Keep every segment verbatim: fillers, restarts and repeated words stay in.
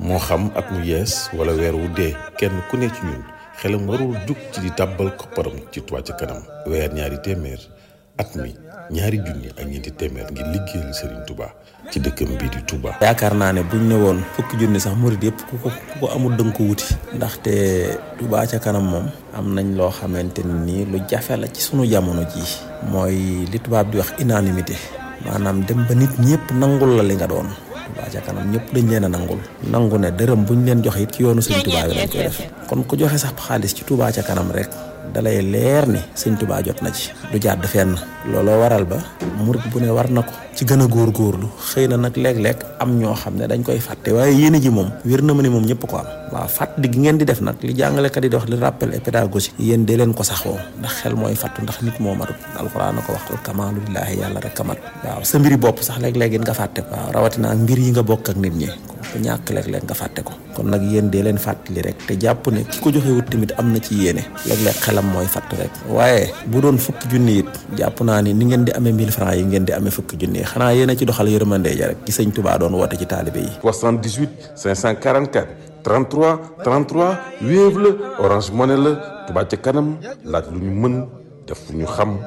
moo xam at mu yees wala weer wu dee kenn ku ne ci ñun xelam warul jug ci di tàbbal kopparam ci Touba ca kanam weer ñaari téeméer at mi ñaari junni ak ñeenti téeméer ngir liggéeyal Serigne Touba ci dëkkam bii di Touba. yaakaar naa ne buñ ne woon fukki junni sax murid yëpp ku ko ku ko amul dënk ko wuti ndaxte Touba ca kanam moom am nañ loo xamante ni lu jafe la ci sunu jamono jii mooy li tubaab di wax unanimité maanaam dem ba nit ñëpp nangul la li nga doon. Touba ca kanam ñëpp dañ leen a nangul nangu ne dërëm buñ leen joxe it ci yoonu sëñ Touba bi lañ koy def kon ku joxe sax xaalis ci Touba ca kanam rek dalay leer ni sëñ Touba jot na ci du jàdd fenn looloo waral ba murit bu ne war na ko ci gën a góorgóorlu xëy na nag léeg-léeg am ñoo xam ne dañ koy fàtte waaye yéene ji moom wér na ma ne moom ñëpp ko am waaw fàttali gi ngeen di def nag li jàngalekat yi di wax li rappel et pédagogique yéen dee leen ko saxoo ndax xel mooy fàttu ndax nit moo matut alxuraan na ko wax kamaalu lillaahi yàlla rek kamat waaw sa mbiri bopp sax léeg-léeg it nga fàtte ko waaw rawatina ak mbir yi nga bokk ak nit ñi ku ñàkk léeg-léeg nga fàtte ko kon nag yéen dee leen fàttali rek te jàpp ne ki ko joxe wut tamit am na ci yéene léeg-léeg xelam mooy fàtt rek waaye bu doon fukki junni it jàpp naa ni ni ngeen di amee mille francs yi ngeen di amee fukki junni yi xanaa yéen a ci doxal yërmande ja rek ci sëñ Touba doon woote ci taalibe yi soixante-dix-huit cinq cent quarante-quatre trente-trois trente-trois Wave la Orange Money la Touba ca kanam laaj lu ñu mën def lu ñu xam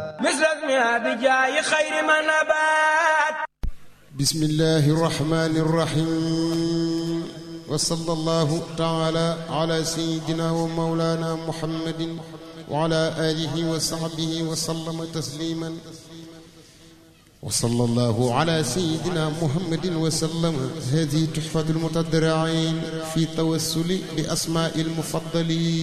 bismillahi rahmani rahim wa sallallahu taala ala sayyidina wa mawlana muhammadin wa ala alihi wa sahbihi wa sallama tasliman wa sallallahu ala sayyidina muhammadin wa sallama hadhihi tuhfatul mutadarrin fi tawassuli bi asma'il mufaddalin